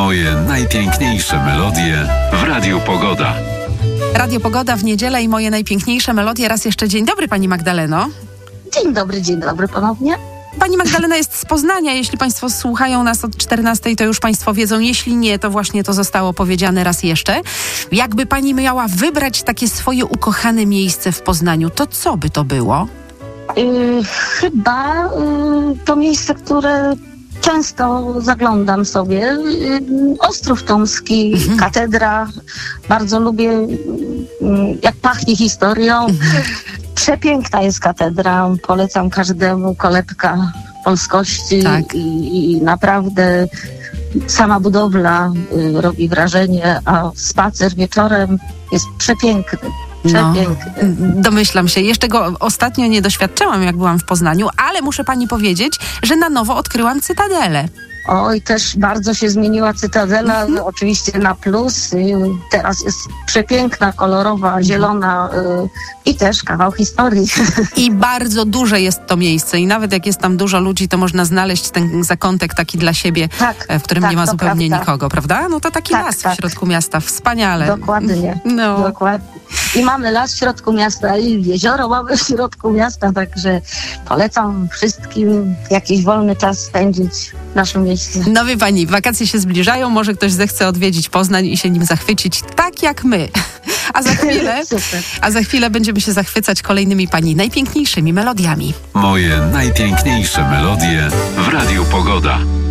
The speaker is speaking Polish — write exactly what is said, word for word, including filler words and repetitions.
Moje najpiękniejsze melodie w Radiu Pogoda. Radio Pogoda w niedzielę i moje najpiękniejsze melodie. Raz jeszcze dzień dobry, pani Magdaleno. Dzień dobry, dzień dobry ponownie. Pani Magdalena jest z Poznania. Jeśli państwo słuchają nas od czternastej, to już państwo wiedzą. Jeśli nie, to właśnie to zostało powiedziane raz jeszcze. Jakby pani miała wybrać takie swoje ukochane miejsce w Poznaniu, to co by to było? Yy, chyba yy, to miejsce, które często zaglądam sobie. Yy, Ostrów Tomski, mhm. katedra. Bardzo lubię, yy, jak pachnie historią. Mhm. Przepiękna jest katedra. Polecam każdemu, kolebka polskości. Tak. I, i naprawdę sama budowla y, robi wrażenie, a spacer wieczorem jest przepiękny. Przepiękny. No, domyślam się. Jeszcze go ostatnio nie doświadczyłam, jak byłam w Poznaniu, ale muszę pani powiedzieć, że na nowo odkryłam Cytadelę. Oj, też bardzo się zmieniła Cytadela, mm-hmm. oczywiście na plus. Teraz jest przepiękna, kolorowa, zielona y, i też kawał historii. I bardzo duże jest to miejsce i nawet jak jest tam dużo ludzi, to można znaleźć ten zakątek taki dla siebie, tak, w którym tak, nie ma zupełnie prawda. nikogo, prawda? No to taki tak, las tak. w środku miasta, wspaniale. Dokładnie, no. dokładnie. I mamy las w środku miasta i jezioro mamy w środku miasta, także polecam wszystkim jakiś wolny czas spędzić w naszym mieście. No wie pani, wakacje się zbliżają, może ktoś zechce odwiedzić Poznań i się nim zachwycić, tak jak my. A za chwilę, a za chwilę będziemy się zachwycać kolejnymi pani najpiękniejszymi melodiami. Moje najpiękniejsze melodie w Radiu Pogoda.